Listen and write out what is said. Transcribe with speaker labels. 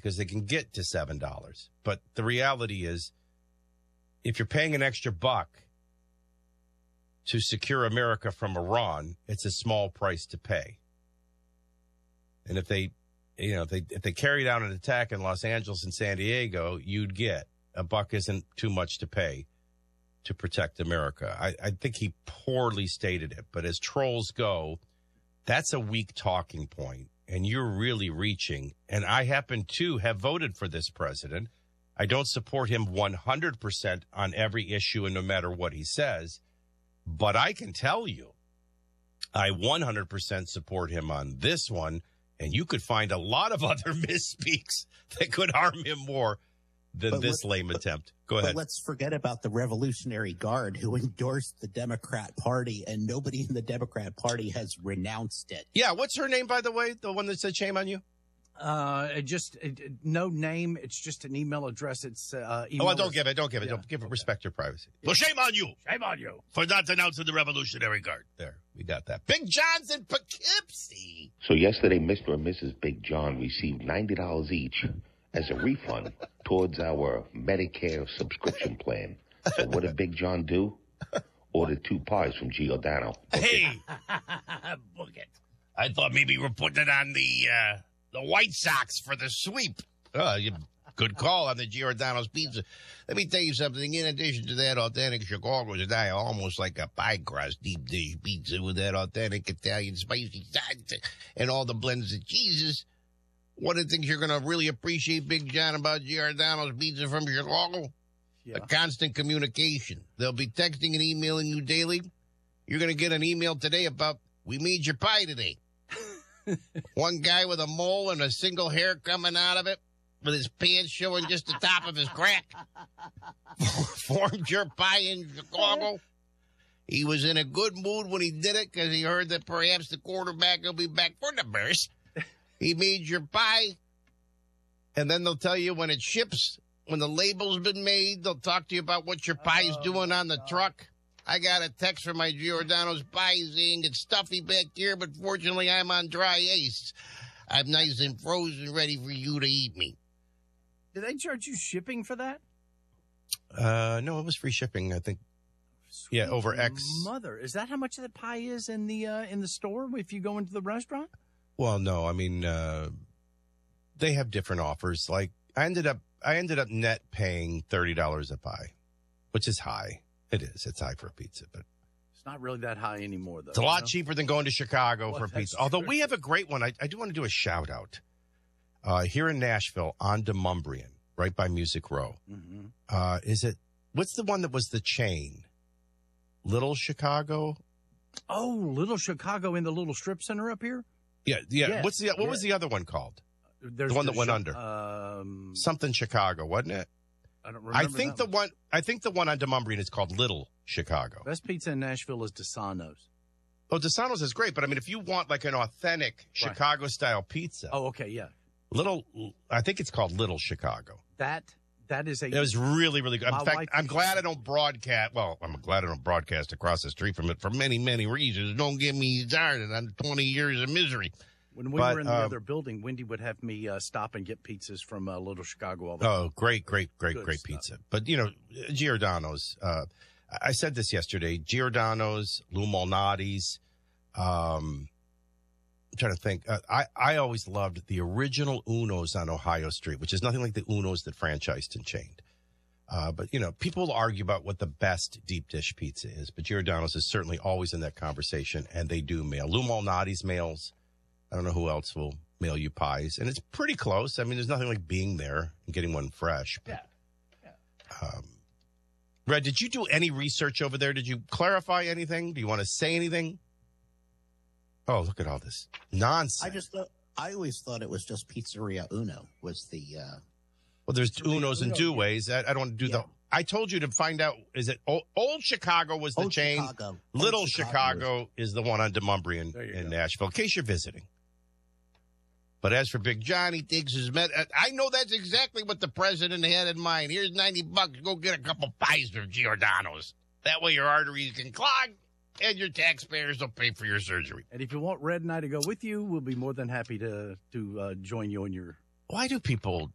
Speaker 1: because they can get to $7. But the reality is, if you're paying an extra buck to secure America from Iran, it's a small price to pay. And if they carried out an attack in Los Angeles and San Diego, you'd get a buck isn't too much to pay to protect America. I think he poorly stated it, but as trolls go, that's a weak talking point, and you're really reaching. And I happen to have voted for this president. I don't support him 100% on every issue and no matter what he says, but I can tell you I 100% support him on this one. And you could find a lot of other misspeaks that could harm him more than this lame attempt. Go ahead.
Speaker 2: But let's forget about the Revolutionary Guard who endorsed the Democrat Party, and nobody in the Democrat Party has renounced it.
Speaker 1: Yeah, what's her name, by the way? The one that said shame on you?
Speaker 3: No name. It's just an email address. It's
Speaker 1: email. Oh, don't give it. Don't give it. Yeah. Don't give it. Respect your privacy.
Speaker 3: Yeah.
Speaker 1: Well, shame on you.
Speaker 3: Shame on you.
Speaker 1: For not denouncing the Revolutionary Guard. There, we got that. Big John's in Poughkeepsie.
Speaker 4: So yesterday, Mr. and Mrs. Big John received $90 each as a refund towards our Medicare subscription plan. So what did Big John do? Ordered 2 pies from Giordano.
Speaker 1: Hey!
Speaker 3: Book it.
Speaker 1: I thought maybe you were putting it on the White Sox for the sweep. Good call on the Giordano's pizza. Let me tell you something. In addition to that authentic Chicago today, almost like a pie crust deep dish pizza with that authentic Italian spicy sauce and all the blends of cheeses. One of the things you're going to really appreciate, Big John, about Giordano's pizza from Chicago? Yeah. A constant communication. They'll be texting and emailing you daily. You're going to get an email today about, we made your pie today. One guy with a mole and a single hair coming out of it, with his pants showing just the top of his crack, formed your pie in Chicago. He was in a good mood when he did it because he heard that perhaps the quarterback will be back for the Bears. He made your pie, and then they'll tell you when it ships, when the label's been made, they'll talk to you about what your pie is doing on the truck. I got a text from my Giordano's pie saying it's stuffy back here, but fortunately I'm on dry ice. I'm nice and frozen, ready for you to eat me.
Speaker 3: Did they charge you shipping for that?
Speaker 1: No, it was free shipping, I think. Sweet. Yeah, over X.
Speaker 3: Mother, is that how much the pie is in the store if you go into the restaurant?
Speaker 1: Well, no, I mean, they have different offers. Like I ended up net paying $30 a pie, which is high. It is. It's high for a pizza, but
Speaker 3: it's not really that high anymore, though.
Speaker 1: It's a lot cheaper than going to Chicago for pizza. True. Although we have a great one. I do want to do a shout out here in Nashville on Demumbrian, right by Music Row. Mm-hmm. What's the one that was the chain? Little Chicago?
Speaker 3: Oh, Little Chicago in the little strip center up here?
Speaker 1: Yeah. Yes. What was the other one called? The one that went under. Something Chicago, wasn't it?
Speaker 3: I don't remember.
Speaker 1: I think the one on Demumbrian is called Little Chicago.
Speaker 3: Best pizza in Nashville is DeSano's.
Speaker 1: Oh, DeSano's is great, but I mean, if you want like an authentic Chicago style pizza.
Speaker 3: Oh, okay, yeah.
Speaker 1: I think it's called Little Chicago.
Speaker 3: That is
Speaker 1: It was really, really good. In fact, I'm glad I don't broadcast. Well, I'm glad I don't broadcast across the street from it for many, many reasons. Don't get me started on 20 years of misery.
Speaker 3: When we were in the other building, Wendy would have me stop and get pizzas from Little Chicago all the time.
Speaker 1: Oh, great pizza. But, Giordano's, I said this yesterday, Giordano's, Lou Malnati's, I'm trying to think. I always loved the original Uno's on Ohio Street, which is nothing like the Uno's that franchised and chained. But, people will argue about what the best deep dish pizza is, but Giordano's is certainly always in that conversation, and they do mail. Lou Malnati's mails. I don't know who else will mail you pies. And it's pretty close. I mean, there's nothing like being there and getting one fresh. But, yeah. Red, did you do any research over there? Did you clarify anything? Do you want to say anything? Oh, look at all this nonsense.
Speaker 2: I always thought it was just Pizzeria Uno was the...
Speaker 1: Well, there's Uno's and Duways. I don't do the... I told you to find out, is it Old Chicago was the chain? Little Chicago is the one on Demumbrian in Nashville, in case you're visiting. But as for Big John, he thinks I know that's exactly what the president had in mind. Here's $90. Go get a couple pies from Giordano's. That way your arteries can clog and your taxpayers will pay for your surgery.
Speaker 3: And if you want Red and I to go with you, we'll be more than happy to join you on your...
Speaker 1: Why do people